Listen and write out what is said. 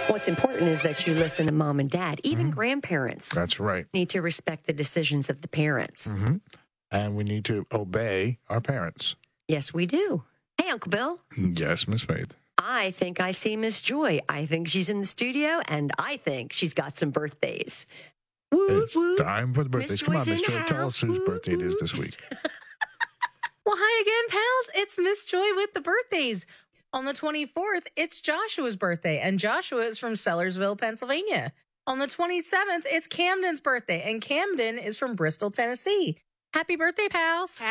What's important is that you listen to mom and dad. Even grandparents That's right. need to respect the decisions of the parents. And we need to obey our parents. Yes, we do. Hey, Uncle Bill. Yes, Miss Faith. I think I see Miss Joy. I think she's in the studio, and I think she's got some birthdays. Woo, It's woo. time for the birthdays. Miss Come on, Joy's Miss in Joy, the tell us house. whose Woo, birthday it is woo. this week. Well, hi again, pals. It's Miss Joy with the birthdays. On the 24th, it's Joshua's birthday, and Joshua is from Sellersville, Pennsylvania. On the 27th, it's Camden's birthday, and Camden is from Bristol, Tennessee. Happy birthday, pals.